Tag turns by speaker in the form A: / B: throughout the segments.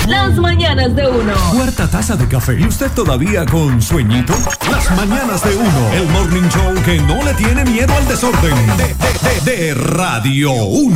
A: Las mañanas de uno.
B: Cuarta taza de café y usted todavía con sueñito. Las mañanas de uno. El morning show que no le tiene miedo al desorden. De Radio 1.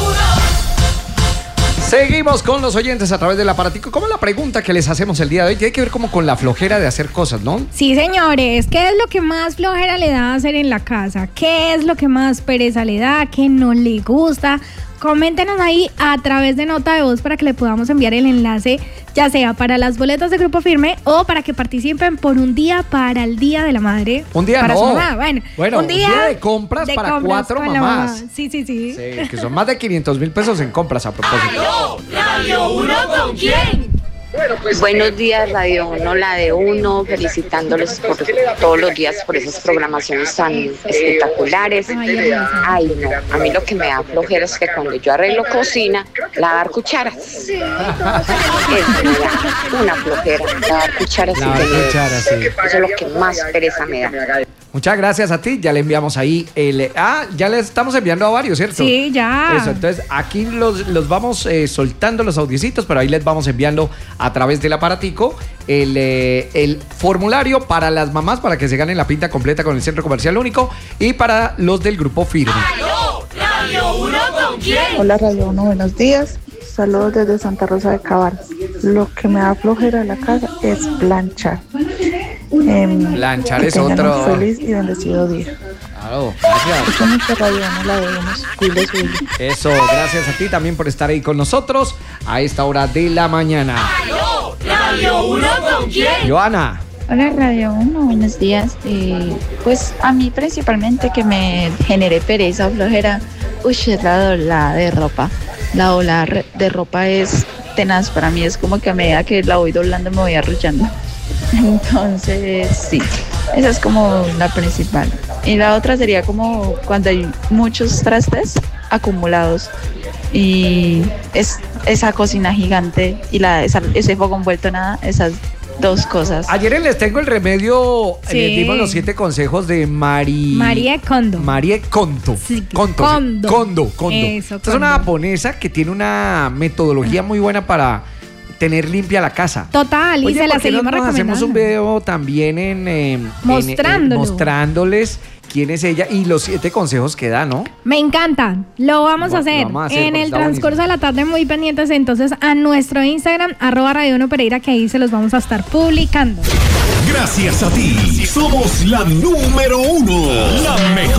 C: Seguimos con los oyentes a través del aparatico. ¿Cómo es la pregunta que les hacemos el día de hoy? Tiene que ver como con la flojera de hacer cosas, ¿no?
D: Sí, señores. ¿Qué es lo que más flojera le da a hacer en la casa? ¿Qué es lo que más pereza le da? ¿Qué no le gusta? Coméntenos ahí a través de nota de voz para que le podamos enviar el enlace, ya sea para las boletas de Grupo Firme o para que participen por un día para el Día de la Madre.
C: Un día
D: para
C: no.
D: Su mamá. Bueno,
C: un día de compras para 4 mamás.
D: Mamá. Sí.
C: Sí, que son más de 500,000 pesos en compras a propósito.
A: Radio 1 ¿con quién?
E: Buenos días, Radio 1, la de uno, felicitándoles por todos los días por esas programaciones tan espectaculares. Ay, no, a mí lo que me da flojera es que cuando yo arreglo cocina, lavar cucharas. Eso me da una flojera, lavar cucharas.
C: Sí.
E: Eso es lo que más pereza me da.
C: Muchas gracias a ti, ya le enviamos ahí ya le estamos enviando a varios, ¿cierto?
D: Sí, ya.
C: Eso, entonces aquí los vamos soltando los audiecitos, pero ahí les vamos enviando a través del aparatico el formulario para las mamás para que se ganen la pinta completa con el Centro Comercial Único y para los del Grupo Firme.
A: Radio 1 ¿con quién?
F: Hola Radio 1, buenos días. Saludos desde Santa Rosa de Cabal. Lo que me da flojera en la casa es planchar.
C: Planchar es
F: que tengan
C: otro.
F: un feliz y bendecido día.
C: Claro, gracias.
F: Escucho mucho Radio 1, la debemos. Cuide su vida.
C: Eso, gracias a ti también por estar ahí con nosotros a esta hora de la mañana.
A: Radio 1 ¿con quién?
C: Joana.
G: Hola Radio 1, buenos días. Pues a mí principalmente que me genere pereza o flojera, es la doblada de ropa. La doblada de ropa es tenaz para mí, es como que a medida que la voy doblando me voy arrullando. Entonces sí, esa es como la principal. Y la otra sería como cuando hay muchos trastes acumulados y esa cocina gigante y ese fuego envuelto en nada, esas dos cosas.
C: Ayer les tengo el remedio,
D: Sí.
C: les dimos los 7 consejos de
D: Marie Kondo.
C: Marie Kondo.
D: Sí,
C: Kondo.
D: Kondo.
C: Kondo.
D: Eso,
C: Esta es una
D: Kondo.
C: japonesa que tiene una metodología muy buena para tener limpia la casa.
D: Total, y
C: Oye,
D: se la
C: ¿por qué no
D: seguimos
C: nos
D: recomendando.
C: hacemos un video también mostrándoles quién es ella y los 7 consejos que da, ¿no?
D: Me encanta, lo vamos a
C: Lo
D: hacer
C: vamos a hacer
D: en
C: porque
D: el
C: está
D: transcurso
C: buenísimo.
D: de la tarde, muy pendientes entonces a nuestro Instagram @Radio 1 Pereira, que ahí se los vamos a estar publicando.
B: Gracias a ti. Somos la número 1. La mejor.